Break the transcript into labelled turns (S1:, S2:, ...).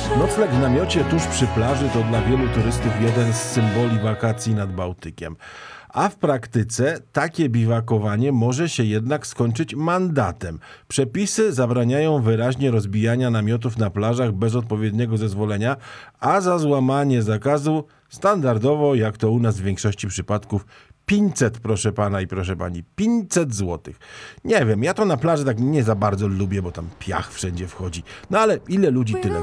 S1: Nocleg w namiocie tuż przy plaży to dla wielu turystów jeden z symboli wakacji nad Bałtykiem. A w praktyce takie biwakowanie może się jednak skończyć mandatem. Przepisy zabraniają wyraźnie rozbijania namiotów na plażach bez odpowiedniego zezwolenia, a za złamanie zakazu standardowo, jak to u nas w większości przypadków, 500, proszę pana i proszę pani, 500 złotych. Nie wiem, ja to na plaży tak nie za bardzo lubię, bo tam piach wszędzie wchodzi. No ale ile ludzi, tyle